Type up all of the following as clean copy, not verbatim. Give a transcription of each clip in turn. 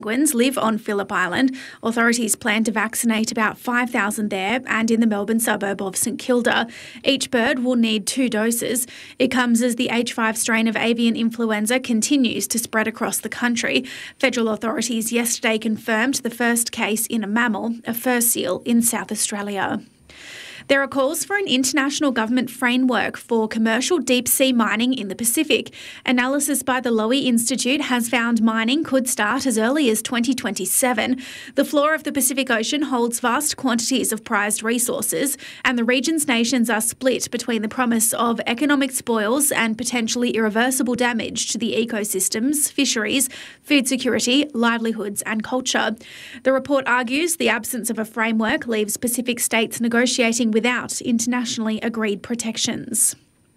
penguins live on Phillip Island. Authorities plan to vaccinate about 5,000 there and in the Melbourne suburb of St Kilda. Each bird will need 2 doses. It comes as the H5 strain of avian influenza continues to spread across the country. Federal authorities yesterday confirmed the first case in a mammal, a fur seal in South Australia. There are calls for an international government framework for commercial deep-sea mining in the Pacific. Analysis by the Lowy Institute has found mining could start as early as 2027. The floor of the Pacific Ocean holds vast quantities of prized resources, and the region's nations are split between the promise of economic spoils and potentially irreversible damage to the ecosystems, fisheries, food security, livelihoods and culture. The report argues the absence of a framework leaves Pacific states negotiating without internationally agreed protections.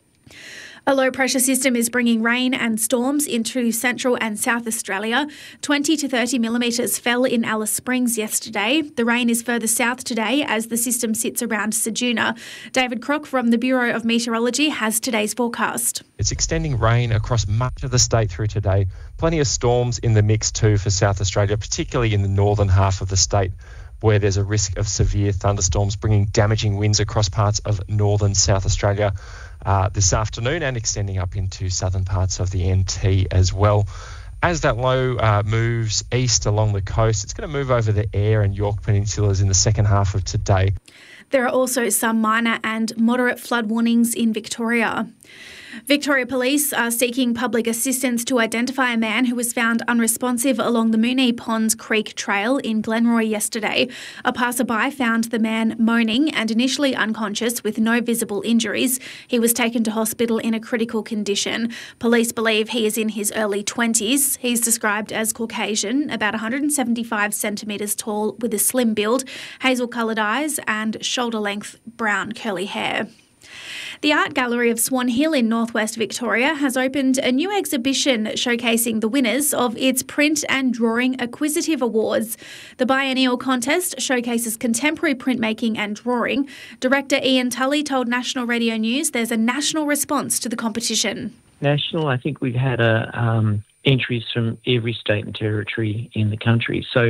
A low-pressure system is bringing rain and storms into Central and South Australia. 20 to 30 millimetres fell in Alice Springs yesterday. The rain is further south today as the system sits around Ceduna. David Crock from the Bureau of Meteorology has today's forecast. It's extending rain across much of the state through today. Plenty of storms in the mix too for South Australia, particularly in the northern half of the state, where there's a risk of severe thunderstorms bringing damaging winds across parts of northern South Australia this afternoon and extending up into southern parts of the NT as well. As that low moves east along the coast, it's going to move over the Eyre and York Peninsulas in the second half of today. There are also some minor and moderate flood warnings in Victoria. Victoria Police are seeking public assistance to identify a man who was found unresponsive along the Moonee Ponds Creek Trail in Glenroy yesterday. A passerby found the man moaning and initially unconscious with no visible injuries. He was taken to hospital in a critical condition. Police believe he is in his early 20s. He's described as Caucasian, about 175 centimetres tall with a slim build, hazel-coloured eyes and shoulder-length brown curly hair. The Art Gallery of Swan Hill in northwest Victoria has opened a new exhibition showcasing the winners of its Print and Drawing Acquisitive Awards. The biennial contest showcases contemporary printmaking and drawing. Director Ian Tully told National Radio News there's a national response to the competition. National, I think we've had entries from every state and territory in the country. So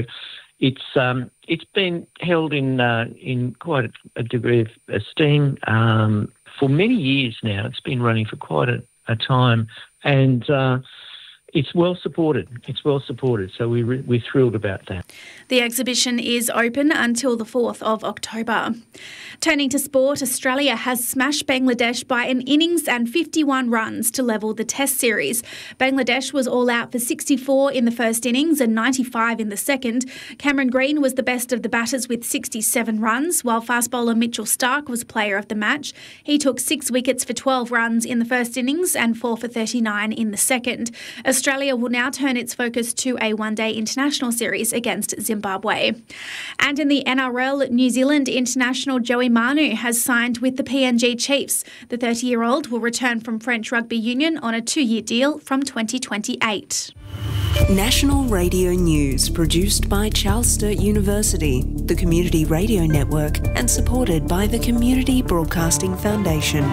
it's been held in quite a degree of esteem for many years now. It's been running for quite a time, and it's well supported. So we're thrilled about that. The exhibition is open until the 4th of October. Turning to sport, Australia has smashed Bangladesh by an innings and 51 runs to level the Test series. Bangladesh was all out for 64 in the first innings and 95 in the second. Cameron Green was the best of the batters with 67 runs, while fast bowler Mitchell Starc was player of the match. He took 6 wickets for 12 runs in the first innings and 4 for 39 in the second. Australia will now turn its focus to a one-day international series against Zimbabwe. And in the NRL, New Zealand international Joey Manu has signed with the PNG Chiefs. The 30-year-old will return from French Rugby Union on a 2-year deal from 2028. National Radio News, produced by Charles Sturt University, the Community Radio Network, and supported by the Community Broadcasting Foundation.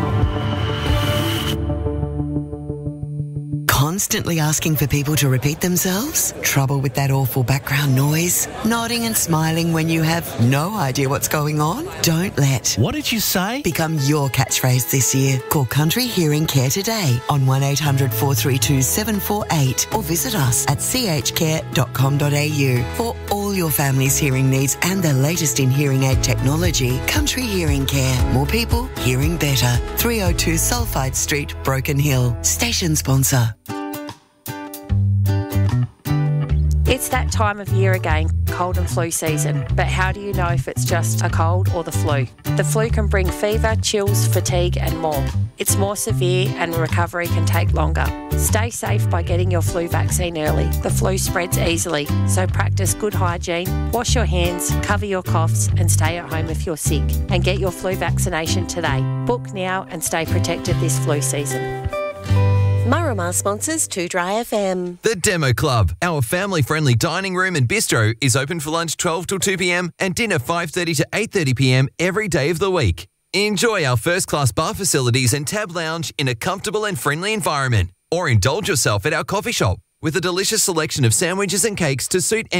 Constantly asking for people to repeat themselves? Trouble with that awful background noise? Nodding and smiling when you have no idea what's going on? Don't let What did you say? become your catchphrase this year. Call Country Hearing Care today on 1800 432 748 or visit us at chcare.com.au for all your family's hearing needs and the latest in hearing aid technology. Country Hearing Care. More people hearing better. 302 Sulphide Street, Broken Hill. Station sponsor. It's that time of year again, cold and flu season. But how do you know if it's just a cold or the flu? The flu can bring fever, chills, fatigue and more. It's more severe and recovery can take longer. Stay safe by getting your flu vaccine early. The flu spreads easily, so practice good hygiene, wash your hands, cover your coughs and stay at home if you're sick. And get your flu vaccination today. Book now and stay protected this flu season. Marama sponsors 2 Dry FM. The Demo Club, our family-friendly dining room and bistro, is open for lunch 12 till 2 p.m. and dinner 5:30 to 8:30 p.m. every day of the week. Enjoy our first-class bar facilities and tab lounge in a comfortable and friendly environment, or indulge yourself at our coffee shop. with a delicious selection of sandwiches and cakes to suit